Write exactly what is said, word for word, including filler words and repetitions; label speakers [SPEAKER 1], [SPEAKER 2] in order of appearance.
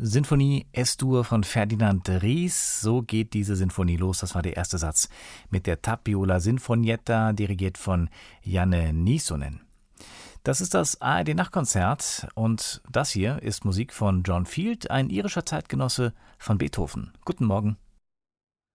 [SPEAKER 1] Sinfonie Es-Dur von Ferdinand Ries. So geht diese Sinfonie los. Das war der erste Satz mit der Tapiola Sinfonietta, dirigiert von Janne Nysönen. Das ist das A R D-Nachtkonzert und das hier ist Musik von John Field, ein irischer Zeitgenosse von Beethoven. Guten Morgen.